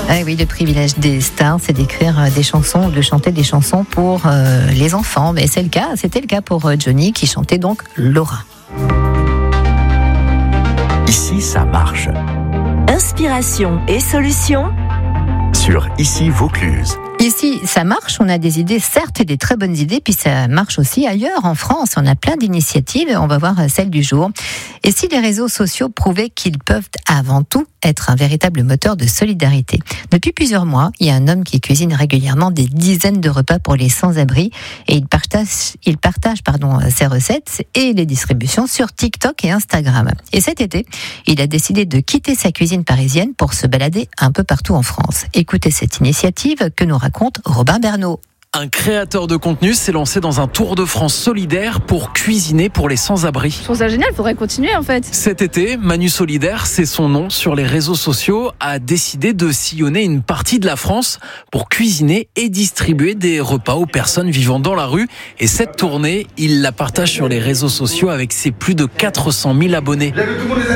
Ah oui, le privilège des stars, c'est d'écrire des chansons ou de chanter des chansons pour les enfants. Mais c'était le cas pour Johnny qui chantait donc Laura. Ici, ça marche. Inspiration et solutions Sur Ici Vaucluse. Ici, ça marche, on a des idées, certes, et des très bonnes idées, puis ça marche aussi ailleurs, en France. On a plein d'initiatives, on va voir celle du jour. Et si les réseaux sociaux prouvaient qu'ils peuvent avant tout être un véritable moteur de solidarité. Depuis plusieurs mois, il y a un homme qui cuisine régulièrement des dizaines de repas pour les sans-abri et il partage ses recettes et les distributions sur TikTok et Instagram. Et cet été, il a décidé de quitter sa cuisine parisienne pour se balader un peu partout en France. Écoutez cette initiative que nous raconte Robin Bernot. Un créateur de contenu s'est lancé dans un tour de France solidaire pour cuisiner pour les sans-abri. Je trouve ça génial, il faudrait continuer en fait. Cet été, Manu Solidaire, c'est son nom sur les réseaux sociaux, a décidé de sillonner une partie de la France pour cuisiner et distribuer des repas aux personnes vivant dans la rue. Et cette tournée, il la partage sur les réseaux sociaux avec ses plus de 400 000 abonnés.